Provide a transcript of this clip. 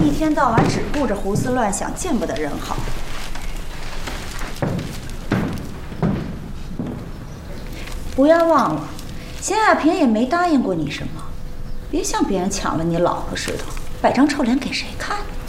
一天到晚只顾着胡思乱想，见不得人好。不要忘了，谢亚平也没答应过你什么，别像别人抢了你老婆似的，摆张臭脸给谁看？